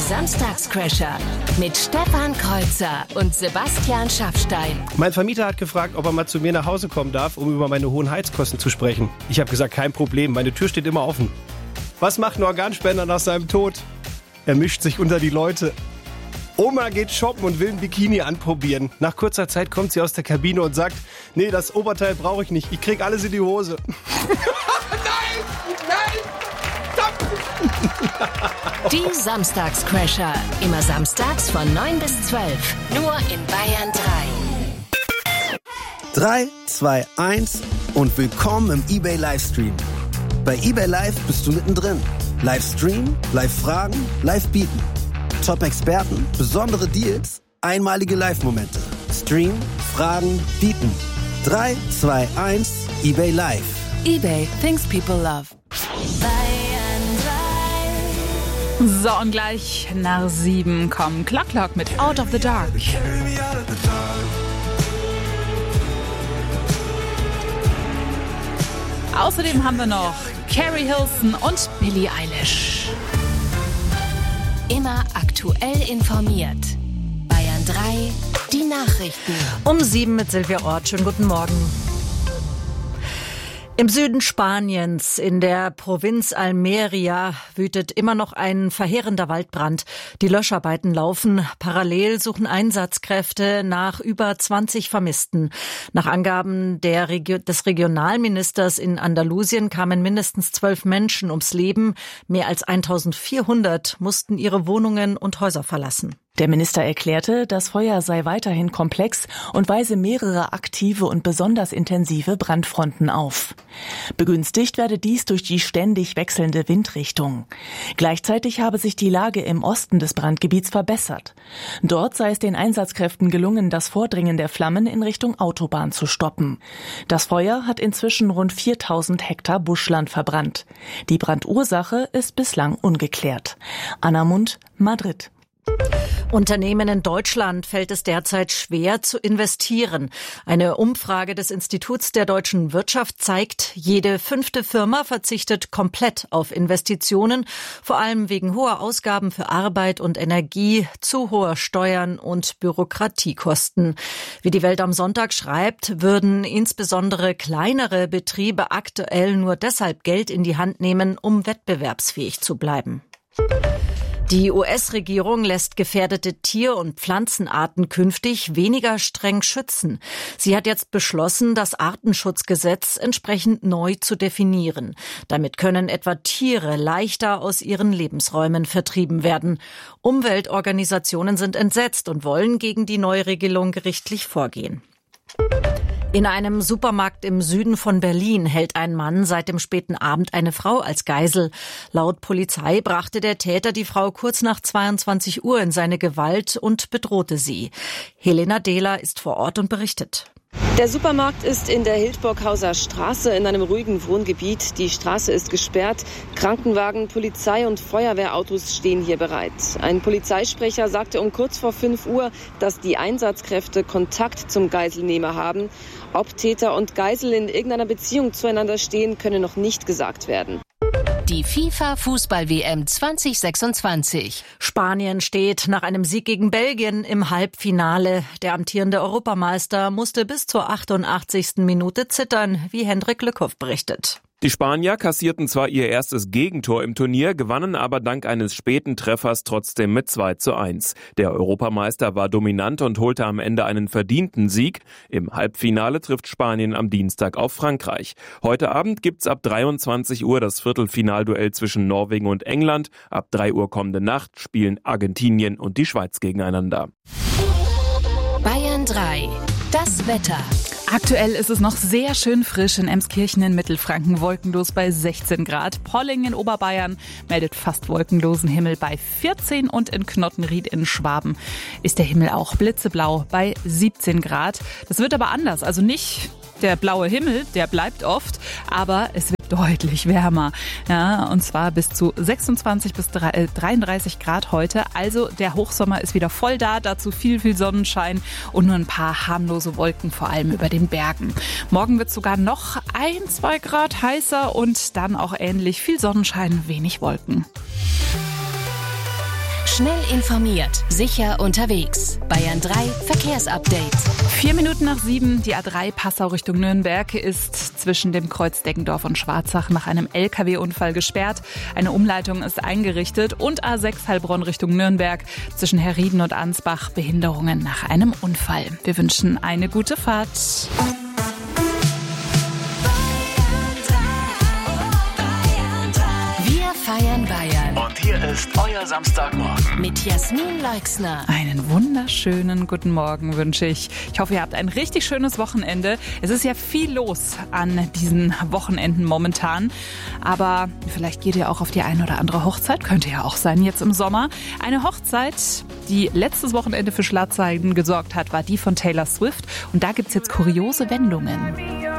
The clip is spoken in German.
Samstagscrasher mit Stefan Kreuzer und Sebastian Schaffstein. Mein Vermieter hat gefragt, ob er mal zu mir nach Hause kommen darf, um über meine hohen Heizkosten zu sprechen. Ich habe gesagt, kein Problem, meine Tür steht immer offen. Was macht ein Organspender nach seinem Tod? Er mischt sich unter die Leute. Oma geht shoppen und will ein Bikini anprobieren. Nach kurzer Zeit kommt sie aus der Kabine und sagt, nee, das Oberteil brauche ich nicht, ich krieg alles in die Hose. Die Samstagscrasher. Immer samstags von 9 bis 12. Nur in Bayern 3. 3, 2, 1 und willkommen im eBay Livestream. Bei eBay Live bist du mittendrin. Livestream, Live-Fragen, Live-Bieten. Top-Experten, besondere Deals, einmalige Live-Momente. Stream, Fragen, Bieten. 3, 2, 1, eBay Live. eBay, things people love. So, und gleich nach 7 kommen Clock mit Out of the Dark. Außerdem haben wir noch Carrie Hilson und Billie Eilish. Immer aktuell informiert. Bayern 3, die Nachrichten. Um 7 mit Silvia Ort. Schönen guten Morgen. Im Süden Spaniens, in der Provinz Almeria, wütet immer noch ein verheerender Waldbrand. Die Löscharbeiten laufen. Parallel suchen Einsatzkräfte nach über 20 Vermissten. Nach Angaben des Regionalministers in Andalusien kamen mindestens 12 Menschen ums Leben. Mehr als 1400 mussten ihre Wohnungen und Häuser verlassen. Der Minister erklärte, das Feuer sei weiterhin komplex und weise mehrere aktive und besonders intensive Brandfronten auf. Begünstigt werde dies durch die ständig wechselnde Windrichtung. Gleichzeitig habe sich die Lage im Osten des Brandgebiets verbessert. Dort sei es den Einsatzkräften gelungen, das Vordringen der Flammen in Richtung Autobahn zu stoppen. Das Feuer hat inzwischen rund 4000 Hektar Buschland verbrannt. Die Brandursache ist bislang ungeklärt. Anna Mund, Madrid. Unternehmen in Deutschland fällt es derzeit schwer zu investieren. Eine Umfrage des Instituts der deutschen Wirtschaft zeigt, jede 5. Firma verzichtet komplett auf Investitionen, vor allem wegen hoher Ausgaben für Arbeit und Energie, zu hoher Steuern und Bürokratiekosten. Wie die Welt am Sonntag schreibt, würden insbesondere kleinere Betriebe aktuell nur deshalb Geld in die Hand nehmen, um wettbewerbsfähig zu bleiben. Die US-Regierung lässt gefährdete Tier- und Pflanzenarten künftig weniger streng schützen. Sie hat jetzt beschlossen, das Artenschutzgesetz entsprechend neu zu definieren. Damit können etwa Tiere leichter aus ihren Lebensräumen vertrieben werden. Umweltorganisationen sind entsetzt und wollen gegen die Neuregelung gerichtlich vorgehen. In einem Supermarkt im Süden von Berlin hält ein Mann seit dem späten Abend eine Frau als Geisel. Laut Polizei brachte der Täter die Frau kurz nach 22 Uhr in seine Gewalt und bedrohte sie. Helena Dehler ist vor Ort und berichtet. Der Supermarkt ist in der Hildburghauser Straße in einem ruhigen Wohngebiet. Die Straße ist gesperrt. Krankenwagen, Polizei und Feuerwehrautos stehen hier bereit. Ein Polizeisprecher sagte um kurz vor 5 Uhr, dass die Einsatzkräfte Kontakt zum Geiselnehmer haben. Ob Täter und Geisel in irgendeiner Beziehung zueinander stehen, könne noch nicht gesagt werden. Die FIFA-Fußball-WM 2026. Spanien steht nach einem Sieg gegen Belgien im Halbfinale. Der amtierende Europameister musste bis zur 88. Minute zittern, wie Hendrik Lückhoff berichtet. Die Spanier kassierten zwar ihr erstes Gegentor im Turnier, gewannen aber dank eines späten Treffers trotzdem mit 2:1. Der Europameister war dominant und holte am Ende einen verdienten Sieg. Im Halbfinale trifft Spanien am Dienstag auf Frankreich. Heute Abend gibt's ab 23 Uhr das Viertelfinalduell zwischen Norwegen und England. Ab 3 Uhr kommende Nacht spielen Argentinien und die Schweiz gegeneinander. Bayern 3. Das Wetter. Aktuell ist es noch sehr schön frisch in Emskirchen in Mittelfranken, wolkenlos bei 16 Grad. Pollingen in Oberbayern meldet fast wolkenlosen Himmel bei 14 und in Knottenried in Schwaben ist der Himmel auch blitzeblau bei 17 Grad. Das wird aber anders, also nicht der blaue Himmel, der bleibt oft, aber es wird deutlich wärmer. Ja, und zwar bis zu 26 bis 33 Grad heute. Also der Hochsommer ist wieder voll da, dazu viel Sonnenschein und nur ein paar harmlose Wolken, vor allem über den Bergen. Morgen wird es sogar noch 1-2 Grad heißer und dann auch ähnlich viel Sonnenschein, wenig Wolken. Schnell informiert, sicher unterwegs. Bayern 3 Verkehrsupdate. 7:04, die A3 Passau Richtung Nürnberg ist zwischen dem Kreuz Deggendorf und Schwarzach nach einem LKW-Unfall gesperrt. Eine Umleitung ist eingerichtet und A6 Heilbronn Richtung Nürnberg zwischen Herrieden und Ansbach Behinderungen nach einem Unfall. Wir wünschen eine gute Fahrt. Wir feiern Bayern. Und hier ist euer Samstagmorgen. Mit Jasmin Leixner. Einen wunderschönen guten Morgen wünsche ich. Ich hoffe, ihr habt ein richtig schönes Wochenende. Es ist ja viel los an diesen Wochenenden momentan. Aber vielleicht geht ihr auch auf die eine oder andere Hochzeit. Könnte ja auch sein jetzt im Sommer. Eine Hochzeit, die letztes Wochenende für Schlagzeilen gesorgt hat, war die von Taylor Swift. Und da gibt's jetzt kuriose Wendungen.